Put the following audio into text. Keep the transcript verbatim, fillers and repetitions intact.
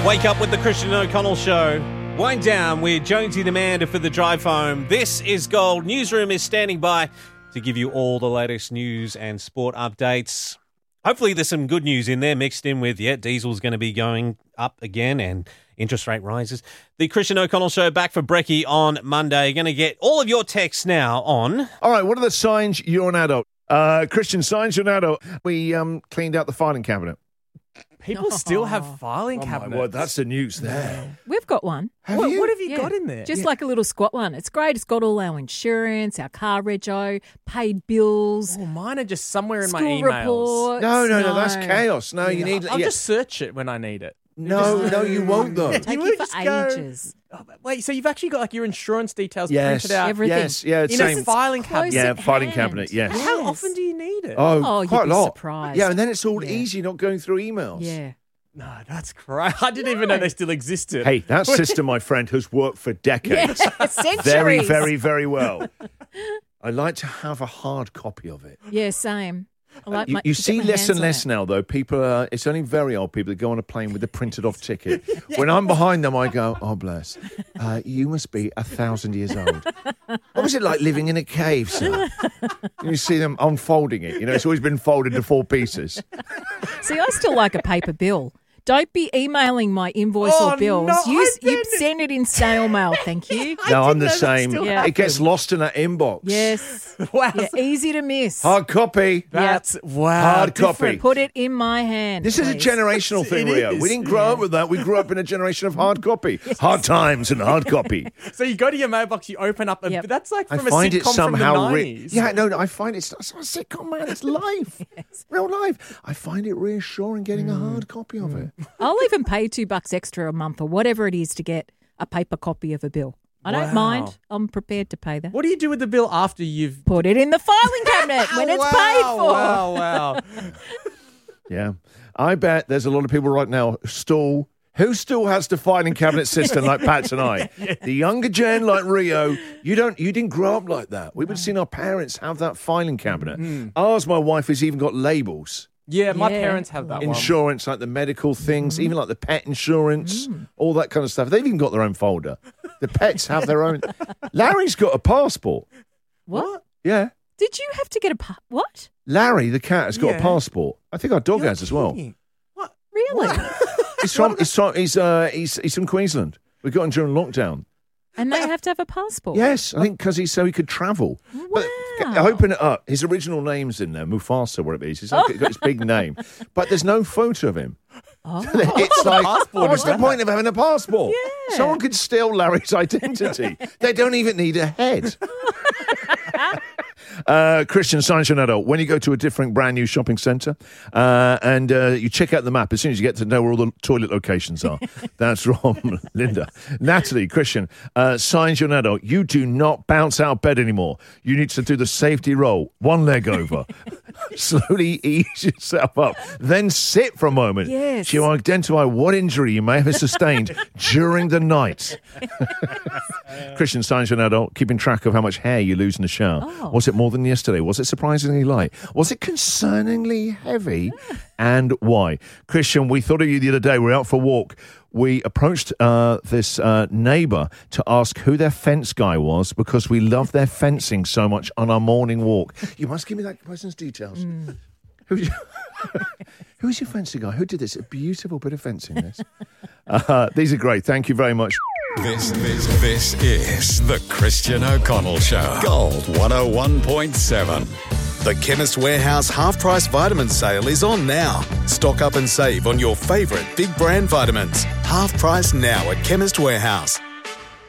Wake up with the Christian O'Connell Show. Wind down with Jonesy the Mander for the drive home. This is Gold. Newsroom is standing by to give you all the latest news and sport updates. Hopefully there's some good news in there mixed in with, yeah, diesel's going to be going up again and interest rate rises. The Christian O'Connell Show back for Brekkie on Monday. You're going to get all of your texts now on... All right, what are the signs you're an adult? Uh, Christian, signs you're an adult. We um, cleaned out the filing cabinet. People oh. still have filing oh cabinets. Well, that's the news there. We've got one. Have what, you? what have you yeah. got in there? Just yeah. like a little squat one. It's great. It's got all our insurance, our car rego, paid bills. Oh, mine are just somewhere in school my emails. Reports. No, no, no, no, that's chaos. No, yeah. you need... I'll yeah. just search it when I need it. No, just, no, you won't, though. Take you you for just go, ages. oh, wait, so you've actually got like your insurance details Yes, printed out? Everything. yes, yeah, it's in same. a filing Close cabinet? Yeah, at filing hand. cabinet, yes. And How Yes. often do you need it? Oh, Oh, you'd quite a be lot. surprised. Yeah, and then it's all Yeah. easy, not going through emails. Yeah. No, that's great. I didn't even know they still existed. Hey, that system, my friend, has worked for decades. Yeah, centuries. Very, very, very well. I like to have a hard copy of it. Yeah, same. I like You, my, you to get see my less hands and on less it. now, though. People are, it's only very old people that go on a plane with a printed off ticket. When I'm behind them, I go, oh, bless. Uh, you must be a thousand years old. What was it like living in a cave, sir? You see them unfolding it. You know, it's always been folded to four pieces. See, I still like a paper bill. Don't be emailing my invoice Oh, or bills. no, you, I you didn't- send it in snail mail, thank you. No, I'm the know that same. still Yeah. It gets lost in that inbox. Yes. Wow. Yeah, easy to miss. Hard copy. That's, wow. Hard copy. Put it in my hand. This is a please. generational thing, It Rio. is. We didn't grow up with that. We grew up in a generation of hard copy. Hard times and hard copy. So you go to your mailbox, you open up, and Yep. that's like I from a find sitcom it somehow... from the Re- nineties. yeah, no, no, I find it's, it's not a sitcom, man. It's life. Real life. I find it reassuring getting a hard copy of it. I'll even pay two bucks extra a month or whatever it is to get a paper copy of a bill. I don't Wow. mind. I'm prepared to pay that. What do you do with the bill after you've... Put it in the filing cabinet when it's wow, paid for. Wow, wow. Yeah. I bet there's a lot of people right now still... Who still has the filing cabinet system like Pat and I? The younger gen like Rio, you don't, you didn't grow up like that. We've been seeing our parents have that filing cabinet. Mm. Ours, my wife, has even got labels. Yeah, my Yeah. parents have that one. Insurance, like the medical things, even like the pet insurance, all that kind of stuff. They've even got their own folder. The pets have their own. Larry's got a passport. What? Yeah. Did you have to get a pa- what? Larry, the cat, has got Yeah. a passport. I think our dog You're has as well. kidding. What? Really? He's from, he's from, he's, uh, he's, he's from Queensland. We got him during lockdown. And they have to have a passport? Yes, I think because he's so he could travel. But Wow. open it up. His original name's in there, Mufasa, whatever it is. He's like, got his big name, but there's no photo of him. Oh. It's like, passport what's is the that? point of having a passport? Yeah. Someone could steal Larry's identity. They don't even need a head. Uh, Christian Science and Adult, when you go to a different brand new shopping centre uh, and uh, you check out the map, as soon as you get to know where all the toilet locations are. That's from Linda. Natalie, Christian, uh, Science and Adult, you do not bounce out of bed anymore. You need to do the safety roll, one leg over. Slowly ease yourself up. Then sit for a moment Yes. to identify what injury you may have sustained during the night. Christian Science and Adult, keeping track of how much hair you lose in the shower. Oh. Was it more than yesterday? Was it surprisingly light? Was it concerningly heavy? And why? Christian, we thought of you the other day. We were out for a walk. We approached uh, this uh, neighbour to ask who their fence guy was because we love their fencing so much on our morning walk. You must give me that person's details. Mm. Who's, who's your fencing guy? Who did this? A beautiful bit of fencing, this. Uh, these are great. Thank you very much. This, this, this is the Christian O'Connell Show. Gold one oh one point seven. The Chemist Warehouse half-price vitamin sale is on now. Stock up and save on your favourite big brand vitamins. Half price now at Chemist Warehouse.